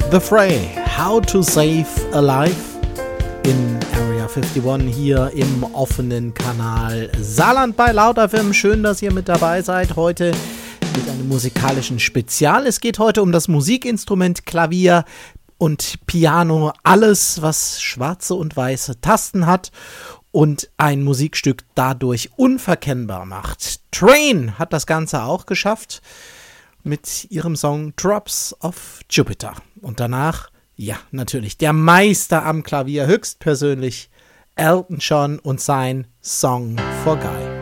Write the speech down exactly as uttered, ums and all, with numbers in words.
The Fray, How to Save a Life in Area einundfünfzig hier im offenen Kanal Saarland bei Loud F M. Schön, dass ihr mit dabei seid heute mit einem musikalischen Spezial. Es geht heute um das Musikinstrument Klavier und Piano, alles, was schwarze und weiße Tasten hat und ein Musikstück dadurch unverkennbar macht. Train hat das Ganze auch geschafft mit ihrem Song Drops of Jupiter. Und danach, ja, natürlich der Meister am Klavier, höchstpersönlich Elton John und sein Song for Guy.